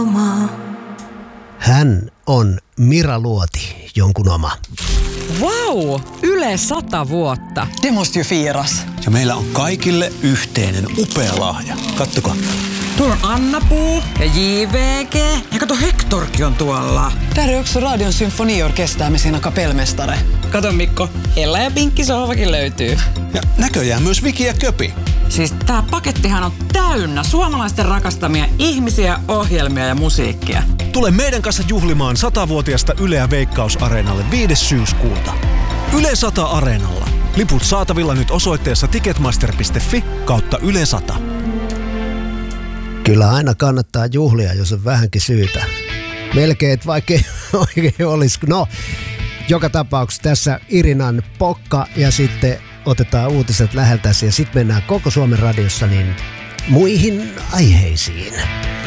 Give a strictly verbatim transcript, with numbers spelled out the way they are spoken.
Hän on Mira Luoti, jonkun oma. Wow, Yle sata vuotta. Det måste ju firas. Ja meillä on kaikille yhteinen upea lahja. Kattokaa. Tuolla on Anna-Puu ja J V G. Ja kato, Hectorkin on tuolla. Täällä on yksi Radion symfoniorkestää med sina kapellmästare. Kato Mikko, Ella ja Pinkki sohvakin löytyy. Ja näköjään myös Viki ja Köpi. Siis tää pakettihan on täynnä suomalaisten rakastamia ihmisiä, ohjelmia ja musiikkia. Tule meidän kanssa juhlimaan satavuotiasta Yleä Veikkaus-areenalle viides syyskuuta. Yle sata Areenalla. Liput saatavilla nyt osoitteessa ticketmaster piste fi kautta Yle sata. Kyllä aina kannattaa juhlia, jos on vähänkin syytä. Melkein, että vaikka ei oikein olisi. No, joka tapauksessa tässä Irinan pokka ja sitten otetaan uutiset läheltäsi ja sitten mennään koko Suomen radiossa niin muihin aiheisiin.